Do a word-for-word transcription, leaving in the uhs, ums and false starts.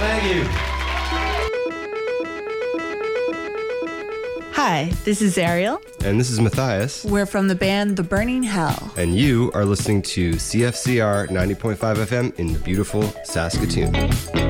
Thank you. Hi, this is Ariel. And this is Matthias. We're from the band The Burning Hell. And you are listening to C F C R ninety point five F M in beautiful Saskatoon.